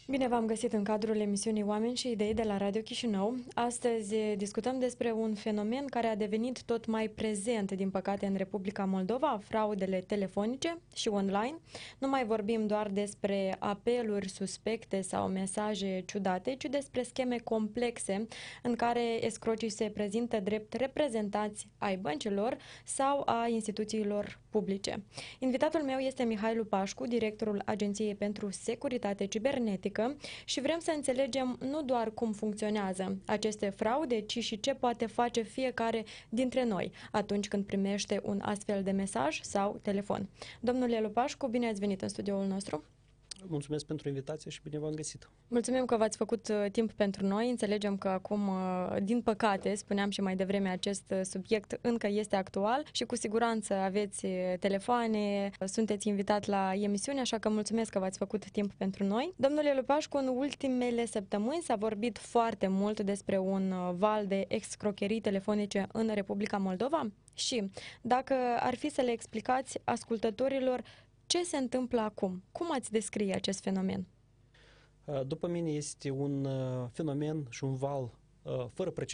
Bine v-am găsit în cadrul emisiunii Oameni și Idei de la Radio Chișinău. Astăzi discutăm despre un fenomen care a devenit tot mai prezent, din păcate, în Republica Moldova, fraudele telefonice și online. Nu mai vorbim doar despre apeluri suspecte sau mesaje ciudate, ci despre scheme complexe în care escrocii se prezintă drept reprezentanți ai băncilor sau a instituțiilor publice. Invitatul meu este Mihai Lupașcu, directorul Agenției pentru Securitate Cibernetică, și vrem să înțelegem nu doar cum funcționează aceste fraude, ci și ce poate face fiecare dintre noi atunci când primește un astfel de mesaj sau telefon. Domnule Lupașcu, bine ați venit în studioul nostru! Mulțumesc pentru invitație și bine v-am găsit! Mulțumim că v-ați făcut timp pentru noi. Înțelegem că acum, din păcate, spuneam și mai devreme, acest subiect încă este actual și cu siguranță aveți telefoane, sunteți invitat la emisiune, așa că mulțumesc că v-ați făcut timp pentru noi. Domnule Lupașcu, în ultimele săptămâni s-a vorbit foarte mult despre un val de escrocherii telefonice în Republica Moldova și dacă ar fi să le explicați ascultătorilor ce se întâmplă acum, cum ați descrie acest fenomen? După mine este un fenomen și un val fără precedent